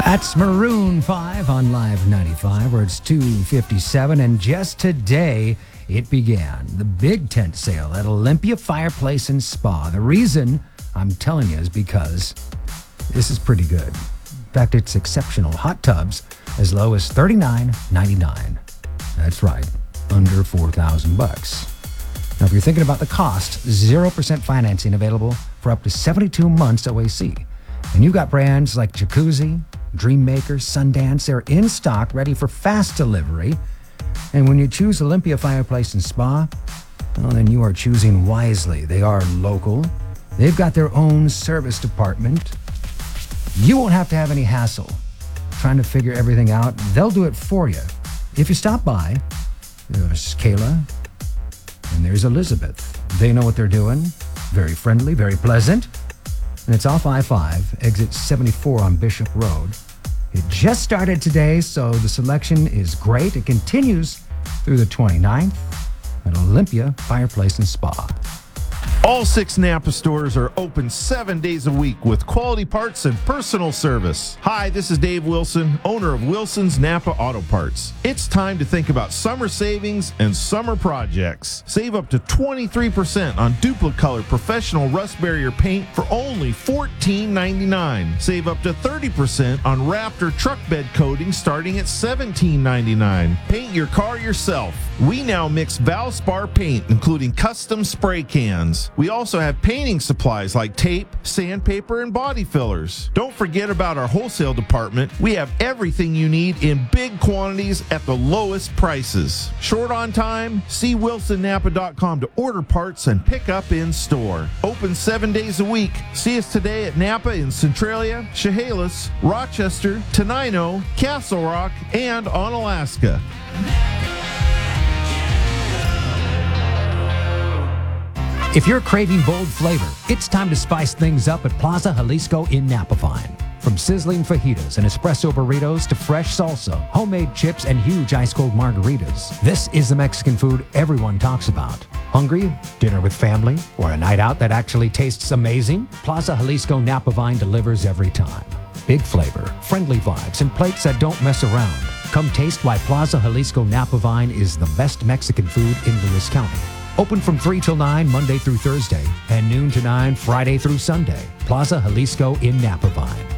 That's Maroon 5 on Live 95, where it's 2:57, and just today it began. The big tent sale at Olympia Fireplace and Spa. The reason I'm telling you is because this is pretty good. In fact, it's exceptional. Hot tubs as low as $39.99. That's right, under $4,000. Now, if you're thinking about the cost, 0% financing available for up to 72 months OAC. And you've got brands like Jacuzzi, Dreammaker, Sundance. They're in stock, ready for fast delivery. And when you choose Olympia Fireplace and Spa, well, then you are choosing wisely. They are local. They've got their own service department. You won't have to have any hassle trying to figure everything out. They'll do it for you. If you stop by, there's Kayla and there's Elizabeth. They know what they're doing. Very friendly, very pleasant. And it's off I-5, exit 74 on Bishop Road. It just started today, so the selection is great. It continues through the 29th at Olympia Fireplace and Spa. All 6 Napa stores are open 7 days a week with quality parts and personal service. Hi, this is Dave Wilson, owner of Wilson's Napa Auto Parts. It's time to think about summer savings and summer projects. Save up to 23% on Duplicolor Professional Rust Barrier paint for only $14.99. Save up to 30% on Raptor truck bed coating starting at $17.99. Paint your car yourself. We now mix Valspar paint, including custom spray cans. We also have painting supplies like tape, sandpaper, and body fillers. Don't forget about our wholesale department. We have everything you need in big quantities at the lowest prices. Short on time? See WilsonNapa.com to order parts and pick up in store. Open 7 days a week. See us today at Napa in Centralia, Chehalis, Rochester, Tenino, Castle Rock, and on Alaska. If you're craving bold flavor, it's time to spice things up at Plaza Jalisco in Napa Vine. From sizzling fajitas and espresso burritos to fresh salsa, homemade chips, and huge ice-cold margaritas, this is the Mexican food everyone talks about. Hungry? Dinner with family? Or a night out that actually tastes amazing? Plaza Jalisco Napa Vine delivers every time. Big flavor, friendly vibes, and plates that don't mess around. Come taste why Plaza Jalisco Napa Vine is the best Mexican food in Lewis County. Open from 3 till 9, Monday through Thursday, and noon to 9, Friday through Sunday. Plaza Jalisco in Napa Vine.